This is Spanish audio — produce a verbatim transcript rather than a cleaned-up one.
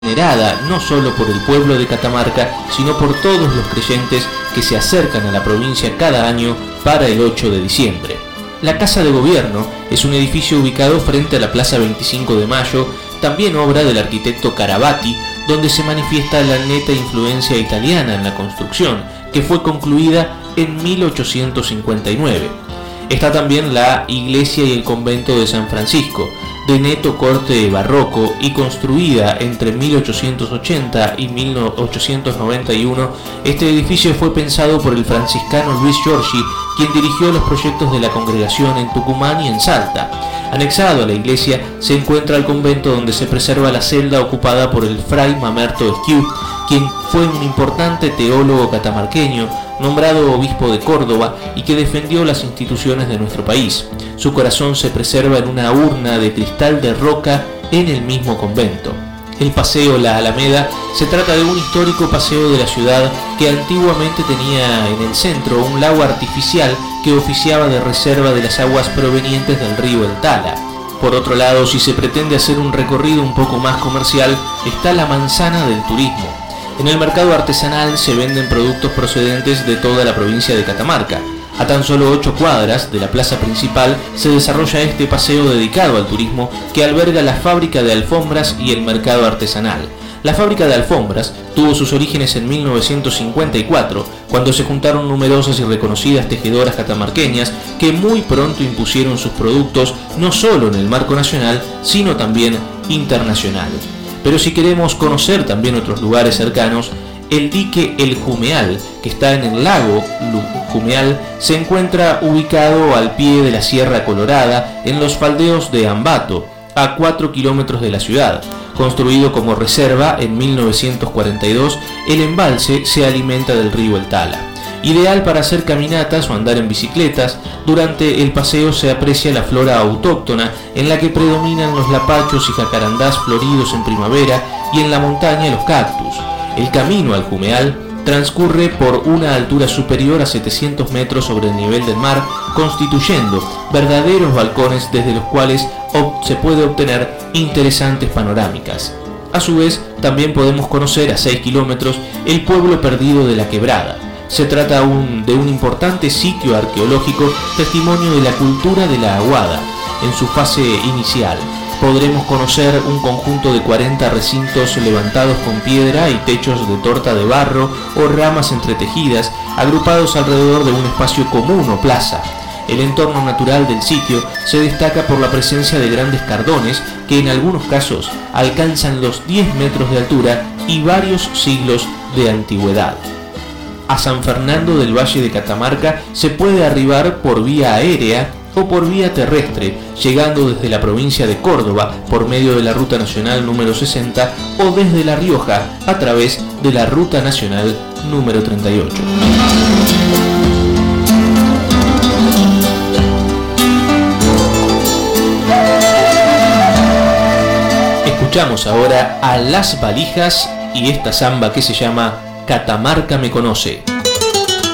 venerada no solo por el pueblo de Catamarca, sino por todos los creyentes que se acercan a la provincia cada año para el ocho de diciembre. La Casa de Gobierno es un edificio ubicado frente a la Plaza veinticinco de Mayo, también obra del arquitecto Carabati, donde se manifiesta la neta influencia italiana en la construcción, que fue concluida en mil ochocientos cincuenta y nueve. Está también la iglesia y el convento de San Francisco, de neto corte barroco y construida entre mil ochocientos ochenta y mil ochocientos noventa y uno. Este edificio fue pensado por el franciscano Luis Giorgi, quien dirigió los proyectos de la congregación en Tucumán y en Salta. Anexado a la iglesia se encuentra el convento, donde se preserva la celda ocupada por el fray Mamerto Esquiú, quien fue un importante teólogo catamarqueño, nombrado obispo de Córdoba y que defendió las instituciones de nuestro país. Su corazón se preserva en una urna de cristal de roca en el mismo convento. El Paseo La Alameda se trata de un histórico paseo de la ciudad que antiguamente tenía en el centro un lago artificial que oficiaba de reserva de las aguas provenientes del río El Tala. Por otro lado, si se pretende hacer un recorrido un poco más comercial, está la Manzana del Turismo. En el mercado artesanal se venden productos procedentes de toda la provincia de Catamarca. A tan solo ocho cuadras de la plaza principal se desarrolla este paseo dedicado al turismo, que alberga la fábrica de alfombras y el mercado artesanal. La fábrica de alfombras tuvo sus orígenes en mil novecientos cincuenta y cuatro, cuando se juntaron numerosas y reconocidas tejedoras catamarqueñas que muy pronto impusieron sus productos no solo en el marco nacional, sino también internacional. Pero si queremos conocer también otros lugares cercanos, el dique El Jumeal, que está en el lago Jumeal, se encuentra ubicado al pie de la Sierra Colorada, en los faldeos de Ambato, a cuatro kilómetros de la ciudad. Construido como reserva en mil novecientos cuarenta y dos, el embalse se alimenta del río El Tala. Ideal para hacer caminatas o andar en bicicletas, durante el paseo se aprecia la flora autóctona, en la que predominan los lapachos y jacarandás floridos en primavera, y en la montaña los cactus. El camino al Jumeal transcurre por una altura superior a setecientos metros sobre el nivel del mar, constituyendo verdaderos balcones desde los cuales se puede obtener interesantes panorámicas. A su vez, también podemos conocer a seis kilómetros el pueblo perdido de La Quebrada. Se trata un, de un importante sitio arqueológico, testimonio de la cultura de la Aguada. En su fase inicial podremos conocer un conjunto de cuarenta recintos levantados con piedra y techos de torta de barro o ramas entretejidas, agrupados alrededor de un espacio común o plaza. El entorno natural del sitio se destaca por la presencia de grandes cardones que en algunos casos alcanzan los diez metros de altura y varios siglos de antigüedad. A San Fernando del Valle de Catamarca se puede arribar por vía aérea o por vía terrestre, llegando desde la provincia de Córdoba por medio de la Ruta Nacional número sesenta o desde La Rioja a través de la Ruta Nacional número treinta y ocho. Escuchamos ahora a Las Valijas y esta samba que se llama Catamarca me conoce.